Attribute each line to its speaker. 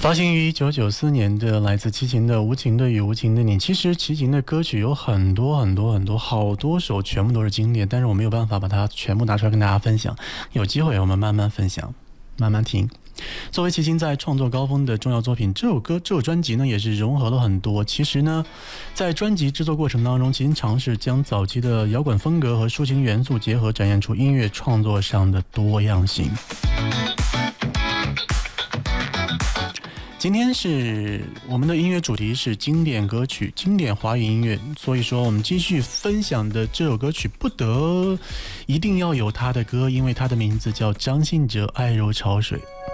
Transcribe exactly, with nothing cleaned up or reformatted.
Speaker 1: 发行于一九九四年的来自齐秦的《无情的雨无情的你》，其实齐秦的歌曲有很多很多很多，好多首全部都是经典，但是我没有办法把它全部拿出来跟大家分享，有机会我们慢慢分享，慢慢听。作为齐秦在创作高峰的重要作品，这首歌这首专辑呢也是融合了很多。其实呢，在专辑制作过程当中，齐秦尝试将早期的摇滚风格和抒情元素结合，展现出音乐创作上的多样性。今天是我们的音乐主题是经典歌曲、经典华语音乐，所以说我们继续分享的这首歌曲不得一定要有他的歌，因为他的名字叫张信哲《爱如潮水》。